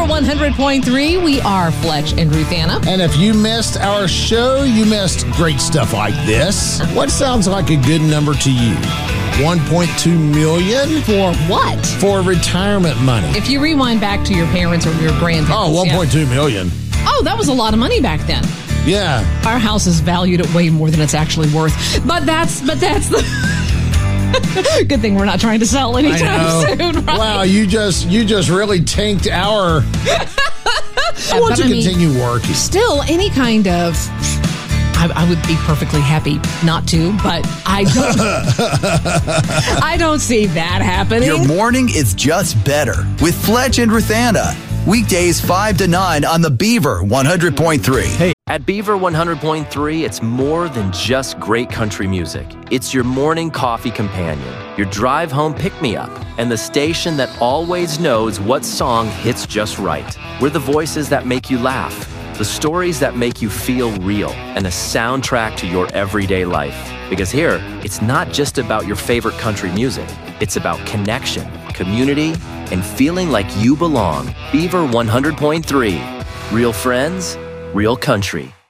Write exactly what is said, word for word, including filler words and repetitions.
Beaver one hundred point three, we are Fletch and Ruthanna. And if you missed our show, you missed great stuff like this. What sounds like a good number to you? one point two million For what? for retirement money. If you rewind back to your parents or your grandparents. Oh, one point two million. Yeah. Oh, that was a lot of money back then. Yeah. Our house is valued at way more than it's actually worth. But that's but that's the good thing we're not trying to sell I anytime know. soon, right? Wow, you just you just really tanked our. I want But to I mean, continue working. Still, any kind of. I, I would be perfectly happy not to, but I don't. I don't see that happening. Your morning is just better with Fletch and Ruthanna. Weekdays five to nine on the Beaver one hundred point three. Hey, at Beaver one hundred point three, it's more than just great country music. It's your morning coffee companion, your drive home pick-me-up, and the station that always knows what song hits just right. We're the voices that make you laugh, the stories that make you feel real, and a soundtrack to your everyday life. Because here, it's not just about your favorite country music. It's about connection, community, and feeling like you belong. Beaver one hundred point three. Real friends, real country.